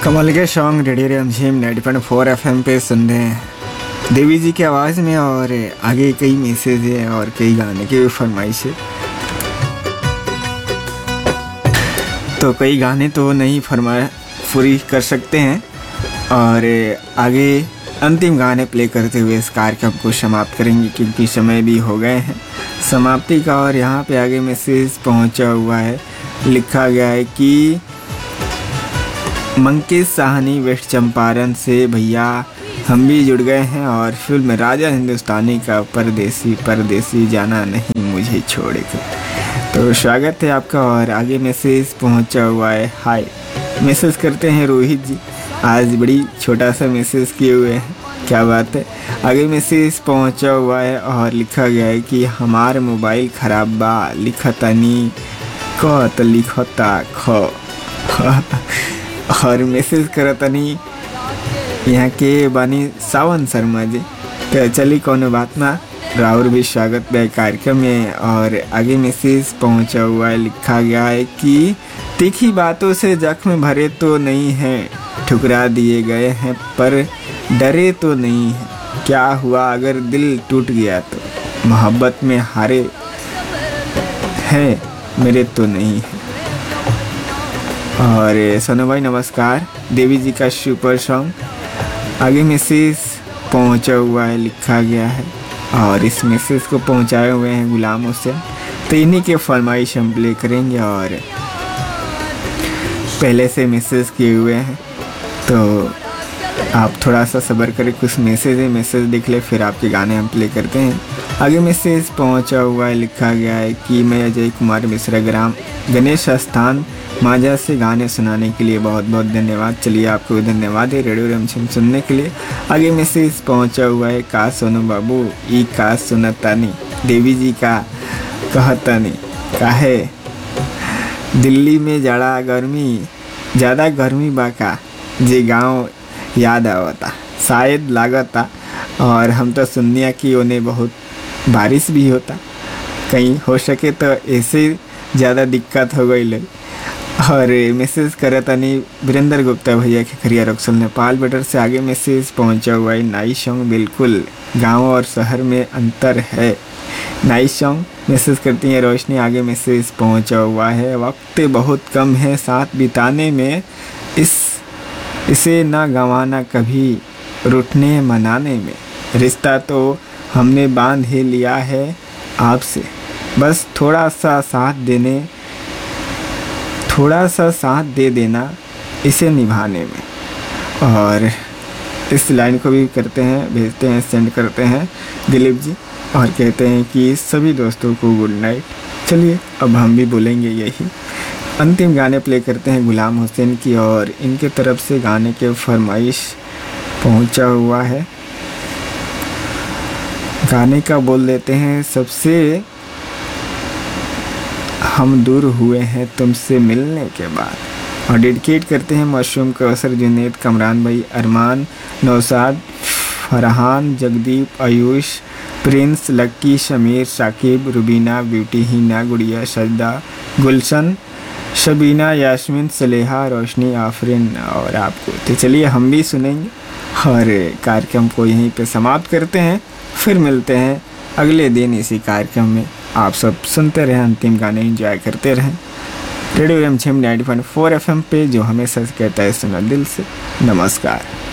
कमल के song radio रिमझिम 90.4 FM पे सुन रहे हैं देवी जी की आवाज़ में। और आगे कई मैसेज है और कई गाने की भी फरमाइश है। तो कई गाने तो नहीं पूरी कर सकते हैं और आगे अंतिम गाने प्ले करते हुए इस कार्यक्रम को समाप्त करेंगे क्योंकि समय भी हो गए हैं समाप्ति का। और यहाँ पे आगे मैसेज पहुँचा हुआ है, लिखा गया है कि मंकेश साहनी वेस्ट चंपारण से भैया हम भी जुड़ गए हैं और फिल्म राजा हिंदुस्तानी का परदेसी परदेसी जाना नहीं मुझे छोड़ के। तो स्वागत है आपका। और आगे मैसेज पहुंचा हुआ है, हाय मैसेज करते हैं रोहित जी। आज बड़ी छोटा सा मैसेज किए हुए हैं, क्या बात है। आगे मैसेज पहुंचा हुआ है और लिखा गया है कि हमार मोबाइल ख़राब बा लिखतनी क तो लिखता ख और मैसेज करतनी यहाँ के बानी सावन शर्मा जी। तो चली कोनो बात ना, राहुल भी स्वागत है कार्यक्रम में। और आगे मैसेज पहुँचा हुआ है, लिखा गया है कि तीखी बातों से जख्म भरे तो नहीं हैं, ठुकरा दिए गए हैं पर डरे तो नहीं हैं। क्या हुआ अगर दिल टूट गया तो मोहब्बत में हारे हैं मेरे तो नहीं है। और सोनू भाई नमस्कार, देवी जी का सुपर सॉन्ग। आगे मैसेज पहुंचा हुआ है, लिखा गया है और इस मैसेज को पहुंचाए हुए हैं गुलाम हुसैन। तो इन्हीं के फरमाइश हम प्ले करेंगे और पहले से मैसेज किए हुए हैं तो आप थोड़ा सा सब्र करें। कुछ मैसेज देख ले फिर आपके गाने हम प्ले करते हैं। आगे मैसेज पहुंचा हुआ है, लिखा गया है कि मैं अजय कुमार मिश्रा ग्राम गणेश स्थान माजा से गाने सुनाने के लिए बहुत बहुत धन्यवाद। चलिए आपको धन्यवाद है रेडियो रिमझिम सुनने के लिए। आगे मैसेज पहुंचा हुआ है, का सोनू बाबू ई का सुनतानी देवी जी का कहतानी काहे दिल्ली में जाड़ा गर्मी ज़्यादा गर्मी बाका जे गाँव याद आवता शायद लागता। और हम तो सुनिया कि उन्हें बहुत बारिश भी होता, कहीं हो सके तो ऐसे ज़्यादा दिक्कत हो गई लग। और मैसेज करतानी वीरेंद्र गुप्ता भैया के खरिया रक्सल नेपाल बटर से। आगे मैसेज पहुंचा हुआ है, नाइस सॉन्ग बिल्कुल गांव और शहर में अंतर है, नाइस सॉन्ग मैसेज करती हैं रोशनी। आगे मैसेज पहुंचा हुआ है, वक्त बहुत कम है साथ बिताने में, इसे ना गंवाना कभी रूठने मनाने में, रिश्ता तो हमने बांध ही लिया है आपसे, बस थोड़ा सा साथ दे देना इसे निभाने में। और इस लाइन को भी करते हैं, भेजते हैं, सेंड करते हैं दिलीप जी और कहते हैं कि सभी दोस्तों को गुड नाइट। चलिए अब हम भी बोलेंगे यही। अंतिम गाने प्ले करते हैं गुलाम हुसैन की और इनके तरफ से गाने के फरमाइश पहुंचा हुआ है। गाने का बोल देते हैं, सबसे हम दूर हुए हैं तुमसे मिलने के बाद। और डेडिकेट करते हैं मशरूम कौसर जुनेद कमरान भाई अरमान नौसाद फरहान जगदीप आयुष प्रिंस लक्की शमीर साकिब रुबीना ब्यूटी हिना गुड़िया सजदा गुलशन शबीना यास्मीन सलेहा रोशनी आफरीन और आपको। तो चलिए हम भी सुनेंगे और कार्यक्रम को यहीं पे समाप्त करते हैं। फिर मिलते हैं अगले दिन इसी कार्यक्रम में। आप सब सुनते रहें, अंतिम गाने एंजॉय करते रहें। रेडियो रिमझिम 90.4 एफएम पे जो हमेशा कहता है सुना दिल से। नमस्कार।